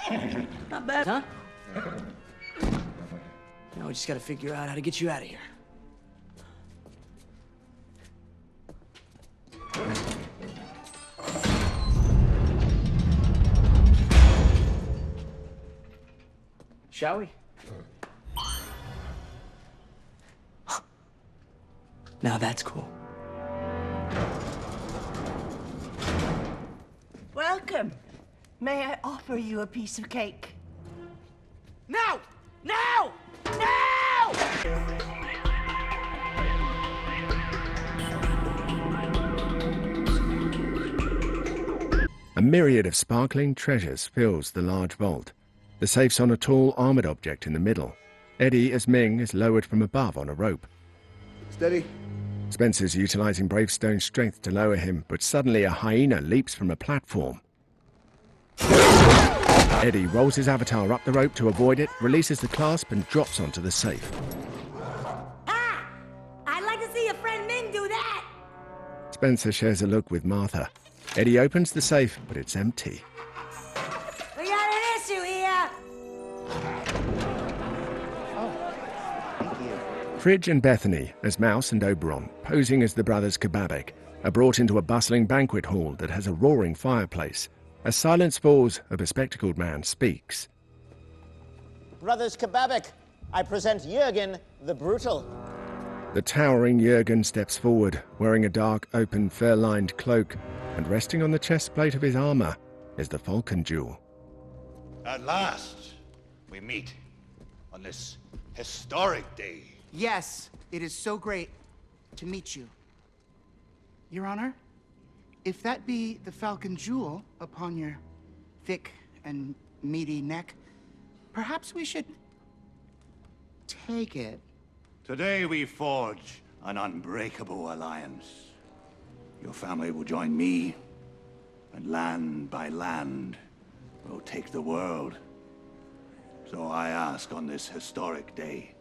Not bad, huh? Now we just gotta figure out how to get you out of here. Shall we? Now that's cool. Welcome. May I offer you a piece of cake? No! No! No! A myriad of sparkling treasures fills the large vault. The safe's on a tall, armored object in the middle. Eddie, as Ming, is lowered from above on a rope. Steady. Spencer's utilizing Bravestone's strength to lower him, but suddenly a hyena leaps from a platform. Eddie rolls his avatar up the rope to avoid it, releases the clasp and drops onto the safe. Ah! I'd like to see your friend Ming do that! Spencer shares a look with Martha. Eddie opens the safe, but it's empty. We got an issue here! Fridge and Bethany, as Mouse and Oberon, posing as the brothers Kababek, are brought into a bustling banquet hall that has a roaring fireplace. As silence falls, a bespectacled man speaks. Brothers Kababek, I present Jürgen the Brutal. The towering Jürgen steps forward, wearing a dark, open, fur-lined cloak, and resting on the chest plate of his armor is the Falcon Jewel. At last, we meet on this historic day. Yes, it is so great to meet you. Your Honor, if that be the Falcon Jewel upon your thick and meaty neck, perhaps we should take it. Today we forge an unbreakable alliance. Your family will join me, and land by land, we'll take the world. So I ask on this historic day,